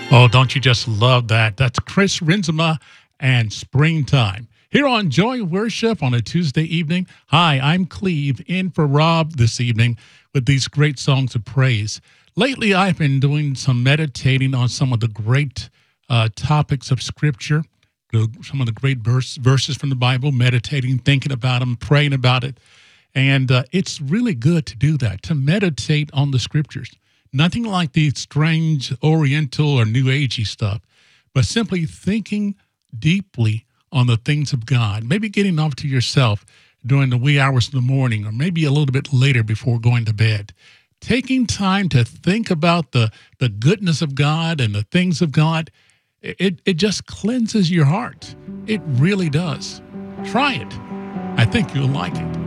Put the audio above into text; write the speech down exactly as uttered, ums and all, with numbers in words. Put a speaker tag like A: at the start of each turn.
A: Oh, don't you just love that? That's Chris Renzema and Springtime. Here on Joy Worship on a Tuesday evening. Hi, I'm Cleve in for Rob this evening with these great songs of praise. Lately, I've been doing some meditating on some of the great uh, topics of Scripture, the- some of the great verse, verses from the Bible, meditating, thinking about them, praying about it. And uh, it's really good to do that, to meditate on the Scriptures. Nothing like the strange Oriental or New Agey stuff, but simply thinking deeply on the things of God, maybe getting off to yourself during the wee hours of the morning, or maybe a little bit later before going to bed. Taking time to think about the, the goodness of God and the things of God, it, it just cleanses your heart. It really does. Try it. I think you'll like it.